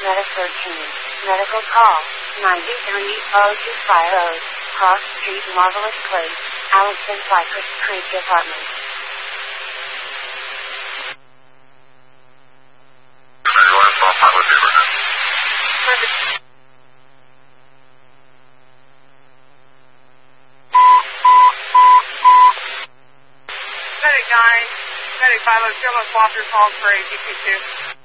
Mediford team. Medical call. 930-0250. Cross Street, Marvelous Place, Allenton, Cypress Creek Apartment. Medic 9, Medic 502, I'm going to swap your call for a DQ2.